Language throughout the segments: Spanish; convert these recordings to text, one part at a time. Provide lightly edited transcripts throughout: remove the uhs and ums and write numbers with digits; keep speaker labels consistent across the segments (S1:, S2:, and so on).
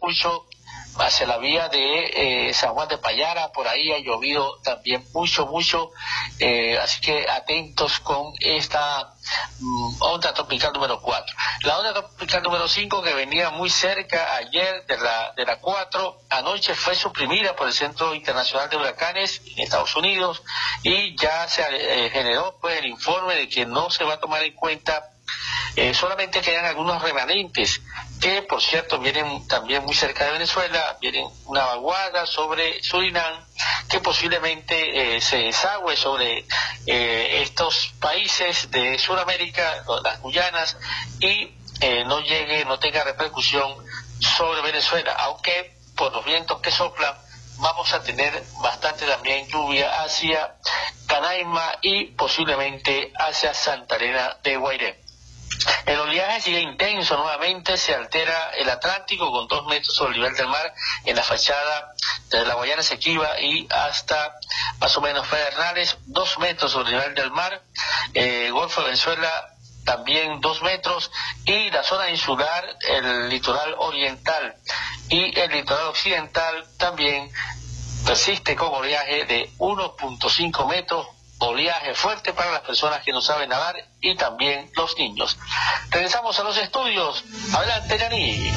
S1: mucho hacia la vía de San Juan de Payara. Por ahí ha llovido también mucho, así que atentos con esta onda tropical número 4. La onda tropical número 5, que venía muy cerca ayer de la 4, anoche fue suprimida por el Centro Internacional de Huracanes en Estados Unidos, y ya se generó pues el informe de que no se va a tomar en cuenta. Solamente quedan algunos remanentes que, por cierto, vienen también muy cerca de Venezuela. Vienen una vaguada sobre Surinam que posiblemente se desagüe sobre estos países de Sudamérica, las Guyanas, y no tenga repercusión sobre Venezuela, aunque por los vientos que soplan vamos a tener bastante también lluvia hacia Canaima y posiblemente hacia Santa Elena de Guairén. El oleaje sigue intenso nuevamente, se altera el Atlántico con 2 metros sobre el nivel del mar en la fachada desde la Guayana Esequiba y hasta más o menos Pedernales, 2 metros sobre el nivel del mar, Golfo de Venezuela también 2 metros, y la zona insular, el litoral oriental y el litoral occidental también persiste con oleaje de 1.5 metros. Oleaje fuerte para las personas que no saben nadar y también los niños. Regresamos a los estudios. Adelante, Yani.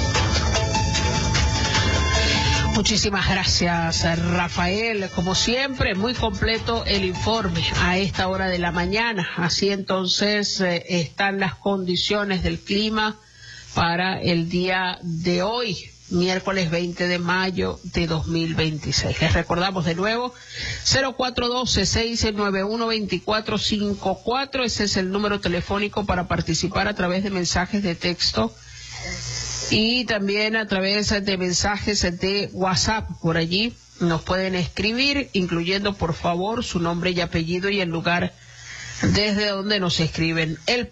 S2: Muchísimas gracias, Rafael. Como siempre, muy completo el informe a esta hora de la mañana. Así entonces están las condiciones del clima para el día de hoy, miércoles 20 de mayo de 2026. Les recordamos de nuevo, 0412-691-2454, ese es el número telefónico para participar a través de mensajes de texto y también a través de mensajes de WhatsApp. Por allí nos pueden escribir, incluyendo por favor su nombre y apellido y el lugar desde donde nos escriben.